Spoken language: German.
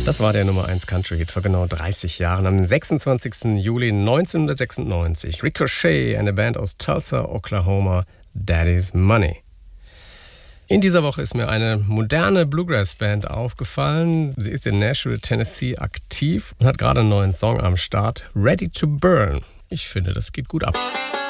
Das war der Nummer 1 Country-Hit vor genau 30 Jahren, am 26. Juli 1996. Ricochet, eine Band aus Tulsa, Oklahoma, Daddy's Money. In dieser Woche ist mir eine moderne Bluegrass-Band aufgefallen. Sie ist in Nashville, Tennessee aktiv und hat gerade einen neuen Song am Start, Ready to Burn. Ich finde, das geht gut ab.